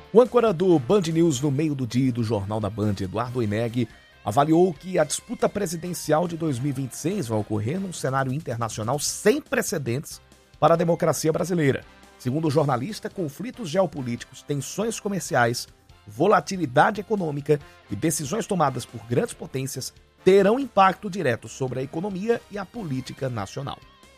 O âncora do Band News no meio do dia e do Jornal da Band, Eduardo Oineg, avaliou que a disputa presidencial de 2026 vai ocorrer num cenário internacional sem precedentes para a democracia brasileira. Segundo o jornalista, conflitos geopolíticos, tensões comerciais, volatilidade econômica e decisões tomadas por grandes potências terão impacto direto sobre a economia e a política nacional.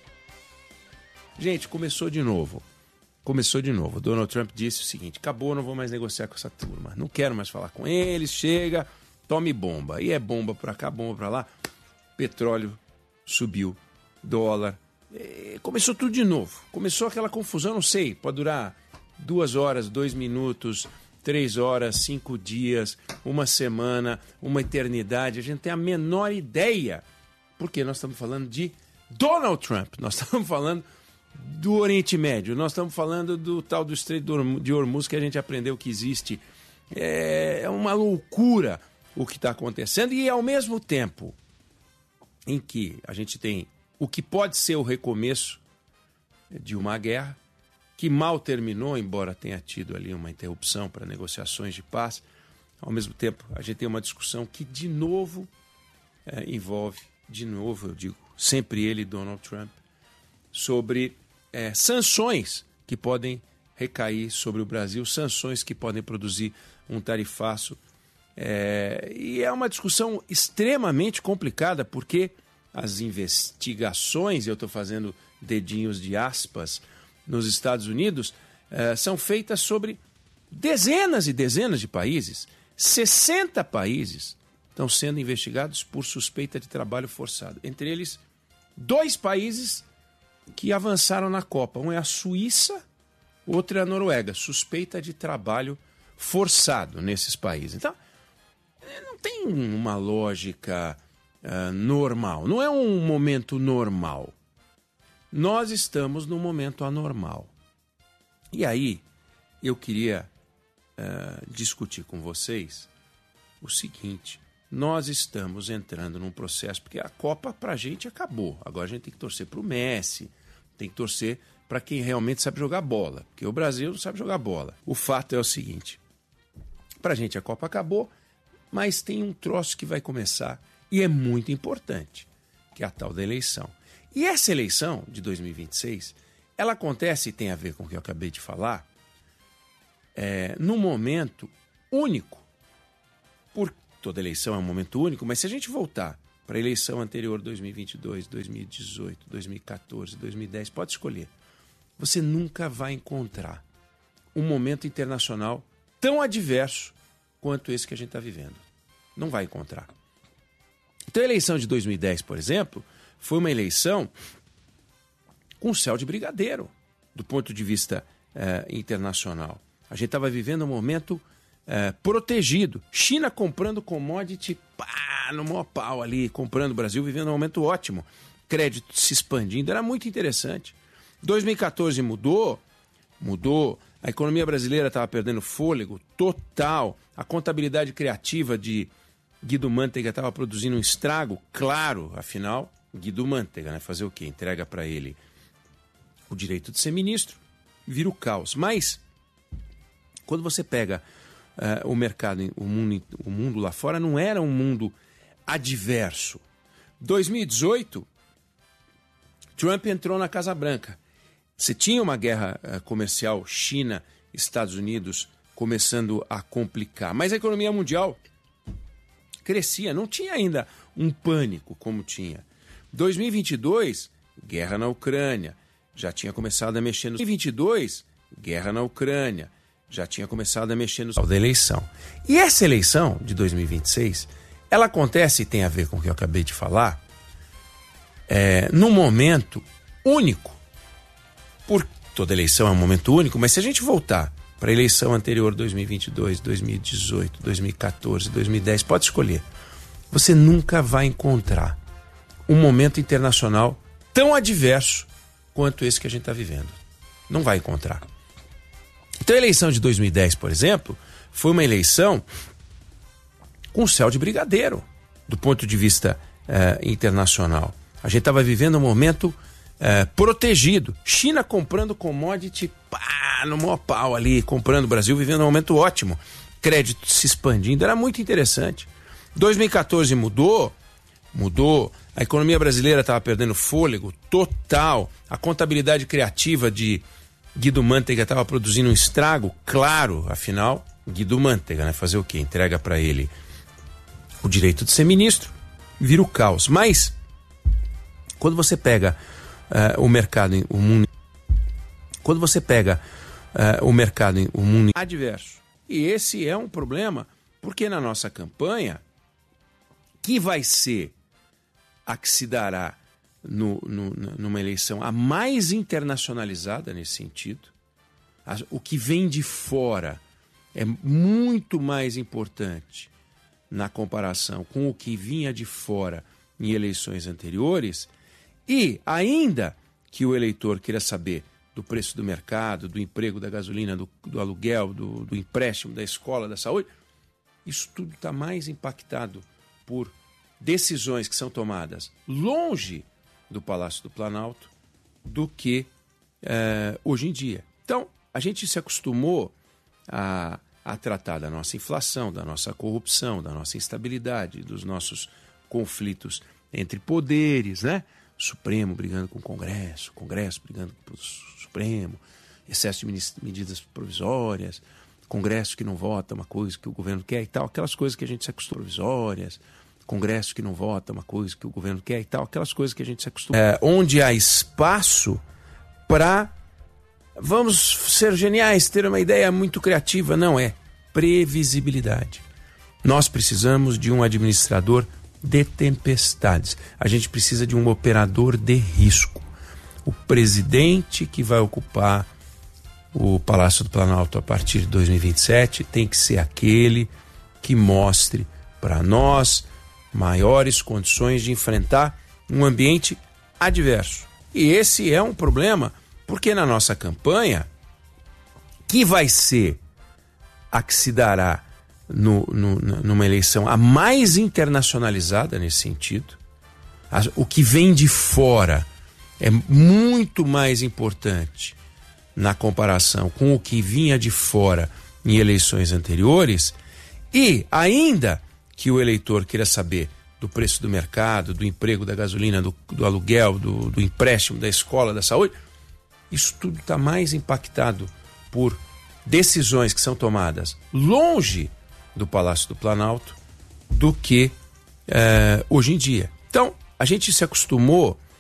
Gente, começou de novo. Donald Trump disse o seguinte: acabou, não vou mais negociar com essa turma. Não quero mais falar com eles, chega, tome bomba. E é bomba pra cá, bomba pra lá. Petróleo subiu, dólar. Começou tudo de novo. Começou aquela confusão, não sei, pode durar 2 horas, 2 minutos, 3 horas, 5 dias, 1 semana, uma eternidade. A gente tem a menor ideia. Porque nós estamos falando de Donald Trump. Nós estamos falando do Oriente Médio. Nós estamos falando do tal do Estreito de Hormuz que a gente aprendeu que existe. É uma loucura o que está acontecendo. E ao mesmo tempo em que a gente tem o que pode ser o recomeço de uma guerra, que mal terminou, embora tenha tido ali uma interrupção para negociações de paz, ao mesmo tempo a gente tem uma discussão que de novo envolve, eu digo, sempre ele, Donald Trump, sobre sanções que podem recair sobre o Brasil, sanções que podem produzir um tarifaço. E é uma discussão extremamente complicada, porque as investigações, e eu estou fazendo dedinhos de aspas, nos Estados Unidos, são feitas sobre dezenas e dezenas de países. 60 países estão sendo investigados por suspeita de trabalho forçado. Entre eles, 2 países que avançaram na Copa. Um é a Suíça, outro é a Noruega. Suspeita de trabalho forçado nesses países. Então, não tem uma lógica normal. Não é um momento normal. Nós estamos num momento anormal. E aí, eu queria discutir com vocês o seguinte: nós estamos entrando num processo, porque a Copa pra gente acabou. Agora a gente tem que torcer pro Messi, tem que torcer para quem realmente sabe jogar bola, porque o Brasil não sabe jogar bola. O fato é o seguinte: pra gente a Copa acabou, mas tem um troço que vai começar e é muito importante, que é a tal da eleição. E essa eleição de 2026, ela acontece, e tem a ver com o que eu acabei de falar, num momento único. Toda eleição é um momento único, mas se a gente voltar para a eleição anterior, 2022, 2018, 2014, 2010, pode escolher. Você nunca vai encontrar um momento internacional tão adverso quanto esse que a gente está vivendo. Não vai encontrar. Então a eleição de 2010, por exemplo, foi uma eleição com céu de brigadeiro, do ponto de vista internacional. A gente estava vivendo um momento protegido. China comprando commodity, no maior pau ali, comprando o Brasil, vivendo um momento ótimo. Crédito se expandindo, era muito interessante. 2014 mudou. A economia brasileira estava perdendo fôlego total. A contabilidade criativa de Guido Mantega estava produzindo um estrago, claro, afinal, Guido Mantega, né? Fazer o quê? Entrega para ele o direito de ser ministro, vira o caos. Mas, quando você pega o mercado, o mundo lá fora, não era um mundo adverso. 2018, Trump entrou na Casa Branca. Você tinha uma guerra comercial China-Estados Unidos começando a complicar, mas a economia mundial crescia, não tinha ainda um pânico como tinha. 2022, guerra na Ucrânia, já tinha começado a mexer no... 2022, guerra na Ucrânia, já tinha começado a mexer no... da eleição. E essa eleição de 2026, ela acontece, e tem a ver com o que eu acabei de falar, num momento único. Toda eleição é um momento único, mas se a gente voltar para a eleição anterior, 2022, 2018, 2014, 2010, pode escolher. Você nunca vai encontrar um momento internacional tão adverso quanto esse que a gente está vivendo. Não vai encontrar. Então a eleição de 2010, por exemplo, foi uma eleição com céu de brigadeiro, do ponto de vista internacional. A gente estava vivendo um momento protegido. China comprando commodity, no maior pau ali, comprando o Brasil, vivendo um momento ótimo. Crédito se expandindo, era muito interessante. 2014 mudou, a economia brasileira estava perdendo fôlego total, a contabilidade criativa de Guido Mantega estava produzindo um estrago, claro, afinal, Guido Mantega, né? Fazer o quê? Entrega para ele o direito de ser ministro, vira o caos. Mas, quando você pega o mercado, o mundo adverso, e esse é um problema, porque na nossa campanha, que vai ser a que se dará numa eleição a mais internacionalizada nesse sentido, o que vem de fora é muito mais importante na comparação com o que vinha de fora em eleições anteriores, e ainda que o eleitor queira saber do preço do mercado, do emprego, da gasolina, do aluguel, do empréstimo, da escola, da saúde, isso tudo está mais impactado por decisões que são tomadas longe do Palácio do Planalto do que hoje em dia. Então, a gente se acostumou a tratar da nossa inflação, da nossa corrupção, da nossa instabilidade, dos nossos conflitos entre poderes, né? Supremo brigando com o Congresso brigando com o Supremo, excesso de medidas provisórias, Congresso que não vota uma coisa que o governo quer e tal, aquelas coisas que a gente se acostuma, provisórias, Congresso que não vota uma coisa que o governo quer e tal, aquelas coisas que a gente se acostuma. Onde há espaço para, vamos ser geniais, ter uma ideia muito criativa, não é previsibilidade. Nós precisamos de um administrador de tempestades. A gente precisa de um operador de risco. O presidente que vai ocupar o Palácio do Planalto a partir de 2027 tem que ser aquele que mostre para nós maiores condições de enfrentar um ambiente adverso. E esse é um problema, porque na nossa campanha, que vai ser a que se dará numa eleição a mais internacionalizada nesse sentido, o que vem de fora é muito mais importante na comparação com o que vinha de fora em eleições anteriores, e ainda que o eleitor queira saber do preço do mercado, do emprego, da gasolina, do aluguel, do empréstimo, da escola, da saúde, isso tudo está mais impactado por decisões que são tomadas longe do Palácio do Planalto do que hoje em dia. Então, a gente se acostumou